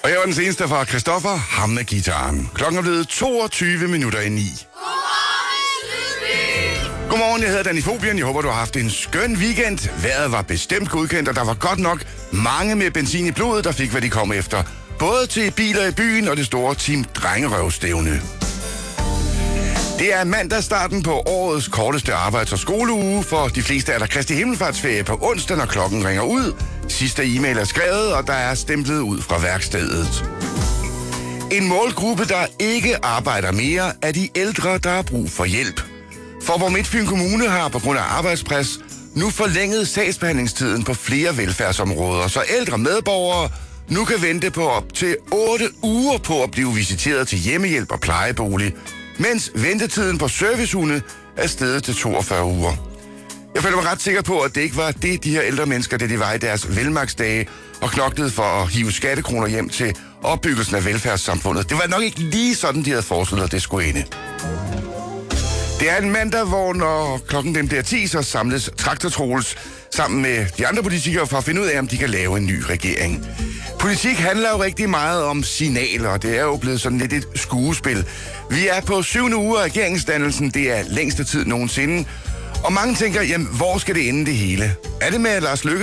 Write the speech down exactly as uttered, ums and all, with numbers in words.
Og jeg var den seneste fra Christoffer, ham med gitaren. Klokken er blevet toogtyve minutter i ni. Godmorgen, jeg hedder Danny Fobian. Jeg håber, du har haft en skøn weekend. Vejret var bestemt godkendt, og der var godt nok mange med benzin i blodet, der fik, hvad de kom efter. Både til biler i byen og det store Team Drengerøvstævne. Det er mandagstarten på årets korteste arbejds- og skoleuge. For de fleste er der Kristi Himmelfartsferie på onsdag, når klokken ringer ud. Sidste e-mail er skrevet, og der er stemplet ud fra værkstedet. En målgruppe, der ikke arbejder mere, er de ældre, der har brug for hjælp. For hvor Midtfyn Kommune har på grund af arbejdspres nu forlænget sagsbehandlingstiden på flere velfærdsområder, så ældre medborgere nu kan vente på op til otte uger på at blive visiteret til hjemmehjælp og plejebolig, mens ventetiden på servicehunde er steget til toogfyrre uger. Jeg føler mig ret sikker på, at det ikke var det, de her ældre mennesker, det de var i deres velmagtsdage og knoklede for at hive skattekroner hjem til opbyggelsen af velfærdssamfundet. Det var nok ikke lige sådan, de havde foreslået, at det skulle ende. Det er en mandag, hvor når klokken den bliver ti, så samles Traktor Troels sammen med de andre politikere for at finde ud af, om de kan lave en ny regering. Politik handler jo rigtig meget om signaler, og det er jo blevet sådan lidt et skuespil. Vi er på syvende uge af regeringsdannelsen, det er længste tid nogensinde. Og mange tænker, jamen, hvor skal det ende det hele? Er det med Lars Løkke